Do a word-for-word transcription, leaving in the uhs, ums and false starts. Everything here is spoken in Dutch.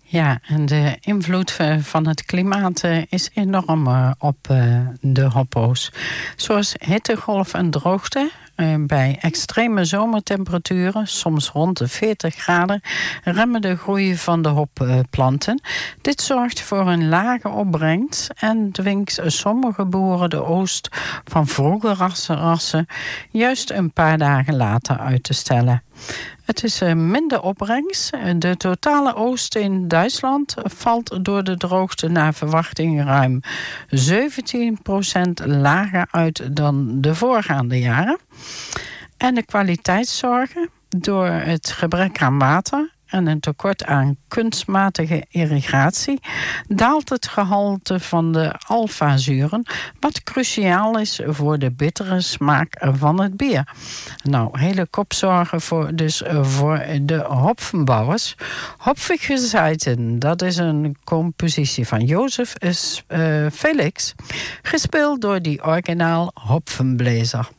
Ja, en de invloed van het klimaat is enorm op de hoppo's. Zoals hittegolf en droogte. Bij extreme zomertemperaturen, soms rond de veertig graden, remmen de groei van de hopplanten. Dit zorgt voor een lage opbrengst en dwingt sommige boeren de oogst van vroege rassen juist een paar dagen later uit te stellen. Het is minder opbrengst. De totale oogst in Duitsland valt door de droogte naar verwachting ruim zeventien procent lager uit dan de voorgaande jaren. En de kwaliteitszorgen door het gebrek aan water en een tekort aan kunstmatige irrigatie daalt het gehalte van de alfazuren, wat cruciaal is voor de bittere smaak van het bier. Nou, hele kopzorgen voor, dus voor de hopfenbouwers. Hopfgezeiten, dat is een compositie van Jozef uh, Felix, gespeeld door die originaal hopfenblazer.